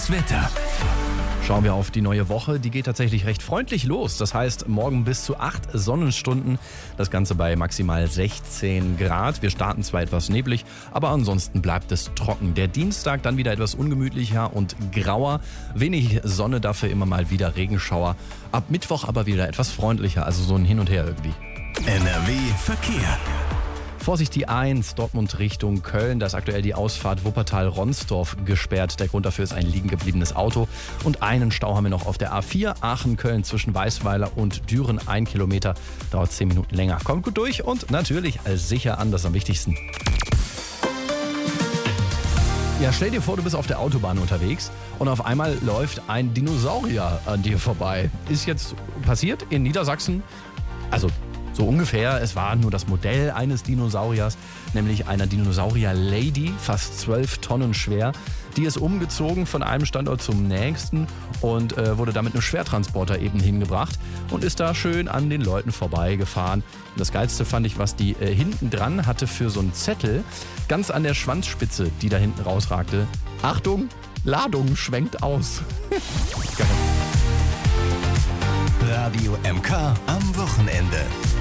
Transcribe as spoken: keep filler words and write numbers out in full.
Das Wetter. Schauen wir auf die neue Woche. Die geht tatsächlich recht freundlich los. Das heißt, morgen bis zu acht Sonnenstunden. Das Ganze bei maximal sechzehn Grad. Wir starten zwar etwas neblig, aber ansonsten bleibt es trocken. Der Dienstag dann wieder etwas ungemütlicher und grauer. Wenig Sonne, dafür immer mal wieder Regenschauer. Ab Mittwoch aber wieder etwas freundlicher, also so ein Hin und Her irgendwie. N R W Verkehr. Vorsicht, die eins, Dortmund Richtung Köln. Da ist aktuell die Ausfahrt Wuppertal-Ronsdorf gesperrt. Der Grund dafür ist ein liegen gebliebenes Auto. Und einen Stau haben wir noch auf der A vier Aachen-Köln zwischen Weißweiler und Düren. Ein Kilometer, dauert zehn Minuten länger. Kommt gut durch und natürlich als sicher an, das ist am wichtigsten. Ja, stell dir vor, du bist auf der Autobahn unterwegs und auf einmal läuft ein Dinosaurier an dir vorbei. Ist jetzt passiert in Niedersachsen. Also so ungefähr, es war nur das Modell eines Dinosauriers, nämlich einer Dinosaurier-Lady, fast zwölf Tonnen schwer. Die ist umgezogen von einem Standort zum nächsten und äh, wurde damit einem Schwertransporter eben hingebracht und ist da schön an den Leuten vorbeigefahren. Das Geilste fand ich, was die äh, hinten dran hatte für so einen Zettel, ganz an der Schwanzspitze, die da hinten rausragte. Achtung, Ladung schwenkt aus. Radio M K am Wochenende.